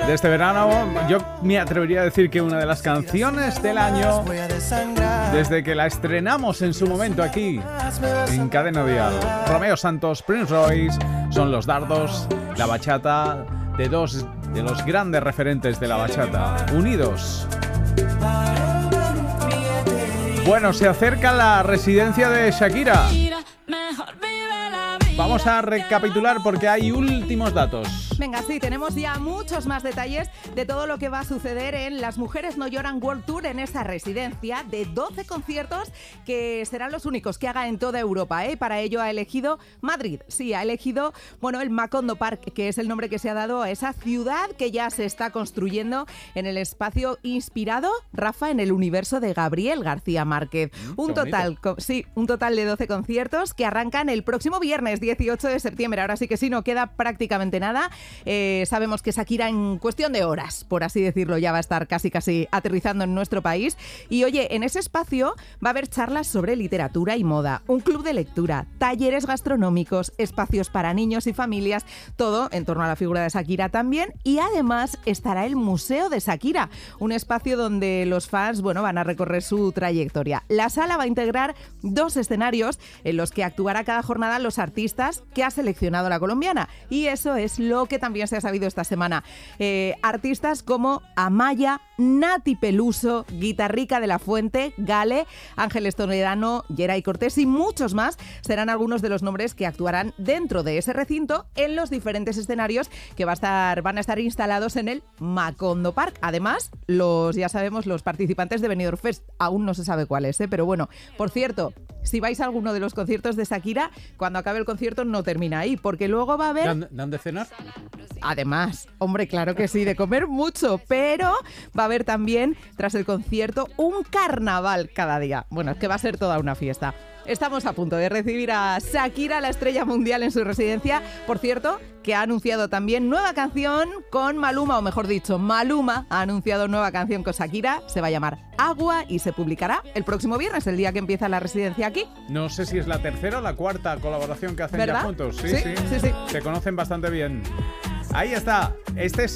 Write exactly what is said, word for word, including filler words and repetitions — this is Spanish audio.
de este verano. Yo me atrevería a decir que una de las canciones del año, desde que la estrenamos en su momento aquí en Cadena Dial. Romeo Santos, Prince Royce, son los dardos, la bachata de dos de los grandes referentes de la bachata, unidos. Bueno, se acerca la residencia de Shakira. Vamos a recapitular porque hay últimos datos. Venga, sí, tenemos ya muchos más detalles de todo lo que va a suceder en Las Mujeres No Lloran World Tour, en esa residencia de doce conciertos que serán los únicos que haga en toda Europa, ¿eh? Para ello ha elegido Madrid. Sí, ha elegido, bueno, el Macondo Park, que es el nombre que se ha dado a esa ciudad que ya se está construyendo en el espacio inspirado, Rafa, en el universo de Gabriel García Márquez. Mm, un total, co- sí, un total de doce conciertos que arrancan el próximo viernes dieciocho de septiembre. Ahora sí que sí, no queda prácticamente nada. Eh, sabemos que Shakira en cuestión de horas, por así decirlo, ya va a estar casi casi aterrizando en nuestro país. Y oye, en ese espacio va a haber charlas sobre literatura y moda, un club de lectura, talleres gastronómicos, espacios para niños y familias, todo en torno a la figura de Shakira también. Y además estará el Museo de Shakira, un espacio donde los fans, bueno, van a recorrer su trayectoria. La sala va a integrar dos escenarios en los que actuará cada jornada los artistas que ha seleccionado la colombiana. Y eso es lo que también se ha sabido esta semana. Eh, artistas como Amaya, Nati Peluso, Guitarrica de la Fuente, Gale, Ángeles Toledano, Yeray Cortés y muchos más serán algunos de los nombres que actuarán dentro de ese recinto en los diferentes escenarios que va a estar, van a estar instalados en el Macondo Park. Además, los ya sabemos, los participantes de Benidorm Fest, aún no se sabe cuáles, ¿eh? Pero bueno, por cierto, si vais a alguno de los conciertos de Shakira, cuando acabe el concierto no termina ahí, porque luego va a haber... ¿Dan, dan de cenar? Además, hombre, claro que sí, de comer mucho, pero va a haber también, tras el concierto, un carnaval cada día. Bueno, es que va a ser toda una fiesta. Estamos a punto de recibir a Shakira, la estrella mundial, en su residencia. Por cierto, que ha anunciado también nueva canción con Maluma, o mejor dicho, Maluma ha anunciado nueva canción con Shakira. Se va a llamar Agua y se publicará el próximo viernes, el día que empieza la residencia aquí. No sé si es la tercera o la cuarta colaboración que hacen ¿verdad? ya juntos. Sí, Sí, sí, sí, sí. Se conocen bastante bien. Ahí está. Este es